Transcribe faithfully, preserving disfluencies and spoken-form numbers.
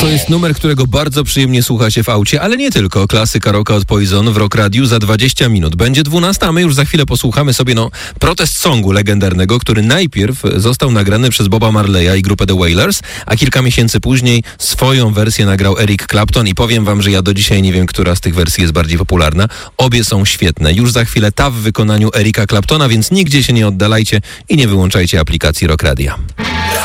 To jest numer, którego bardzo przyjemnie słucha się w aucie, ale nie tylko. Klasyka rocka od Poison w Rock Radiu za dwadzieścia minut. Będzie dwunasta, a my już za chwilę posłuchamy sobie no protest songu legendarnego, który najpierw został nagrany przez Boba Marleya i grupę The Wailers, a kilka miesięcy później swoją wersję nagrał Eric Clapton i powiem wam, że ja do dzisiaj nie wiem, która z tych wersji jest bardziej popularna. Obie są świetne. Już za chwilę ta w wykonaniu Erica Claptona, więc nigdzie się nie oddalajcie i nie wyłączajcie aplikacji Rock Radia.